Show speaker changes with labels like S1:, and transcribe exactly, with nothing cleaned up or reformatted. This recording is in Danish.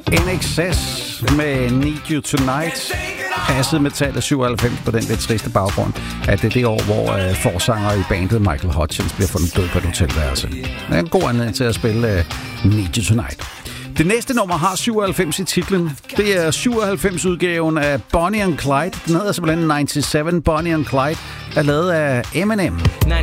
S1: N X S med Need You Tonight. Passet med tallet syvoghalvfems på den lidt triste baggrund, at det er det år, hvor uh, forsanger i bandet Michael Hutchence bliver fundet død på et hotelværelse. Det er en god anledning til at spille uh, Need You Tonight. Det næste nummer har syvoghalvfems i titlen. Det er syvoghalvfems-udgaven af Bonnie and Clyde. Den hedder simpelthen syvoghalvfems Bonnie and Clyde, er lavet af Eminem.